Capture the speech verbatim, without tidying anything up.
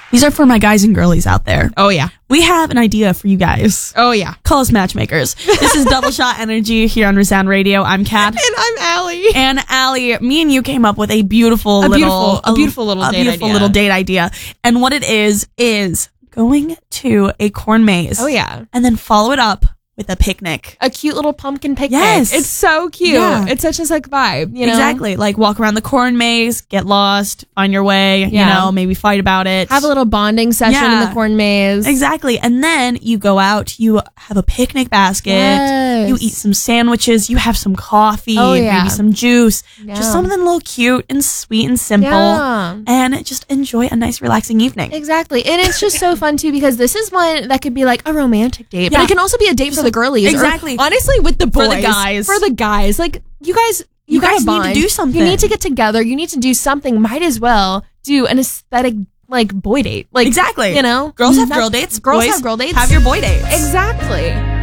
These are for my guys and girlies out there. Oh, yeah. We have an idea for you guys. Oh, yeah. Call us matchmakers. This is Double Shot Energy here on Resound Radio. I'm Kat. And I'm Allie. And Allie, me and you came up with a beautiful A little... beautiful, a beautiful little a date beautiful idea. little date idea. And what it is, is going to a corn maze. Oh, yeah. And then follow it up with a picnic. A cute little pumpkin picnic. Yes. It's so cute. Yeah. It's such a sick vibe, you know? Exactly. Like walk around the corn maze, get lost, find your way, you Yeah. know, maybe fight about it. Have a little bonding session Yeah. in the corn maze. Exactly. And then you go out, you have a picnic basket, Yes. you eat some sandwiches, you have some coffee, Oh, yeah. maybe some juice, Yeah. just something a little cute and sweet and simple. Yeah. And just enjoy a nice relaxing evening. Exactly. And it's just so fun, too, because this is one that could be like a romantic date, Yeah. but it can also be a date for the girlies. or Exactly. honestly, with the boys. For the guys. For the guys. Like, you guys... You, You gotta guys need to bond. do something. You need to get together. You need to do something. Might as well do an aesthetic, like, boy date. Like, Exactly. You know? Girls have Not- girl dates. Girls boys have girl dates. Have your boy dates. Exactly.